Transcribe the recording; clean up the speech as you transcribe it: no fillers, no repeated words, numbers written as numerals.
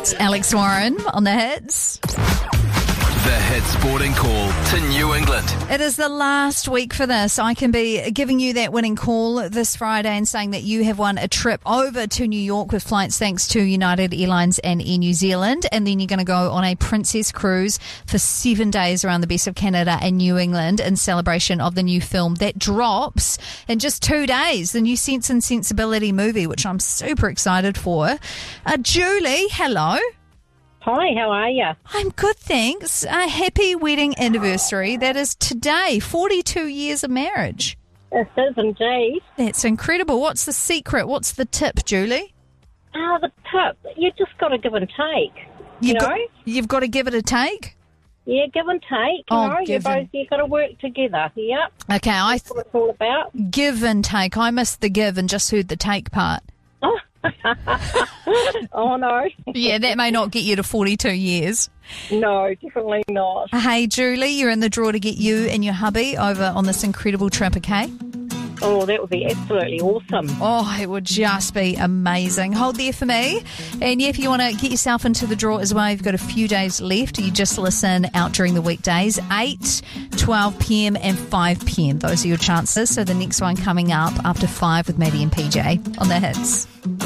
It's Alex Warren on the Hits. The Hit Sporting Call to New England. It is the last week for this. I can be giving you that winning call this Friday and saying that you have won a trip over to New York with flights thanks to United Airlines and Air New Zealand. And then you're going to go on a Princess Cruise for 7 days around the best of Canada and New England in celebration of the new film that drops in just 2 days. The new Sense and Sensibility movie, which I'm super excited for. Julie, hello. Hi, how are you? I'm good, thanks. A happy wedding anniversary. That is today, 42 years of marriage. It is indeed. That's incredible. What's the secret? What's the tip, Julie? The tip, you just got to give and take. You've got to give it a take? Yeah, give and take. You've got to work together. Yep. Okay, That's what it's all about. Give and take. I missed the give and just heard the take part. Oh, no. Yeah, that may not get you to 42 years. No, definitely not. Hey, Julie, you're in the draw to get you and your hubby over on this incredible trip, okay? Oh, that would be absolutely awesome. Oh, it would just be amazing. Hold there for me. And yeah, if you want to get yourself into the draw as well, you've got a few days left. You just listen out during the weekdays, 8, 12 p.m. and 5 p.m. Those are your chances. So the next one coming up after 5 with Maddie and PJ on the Hits.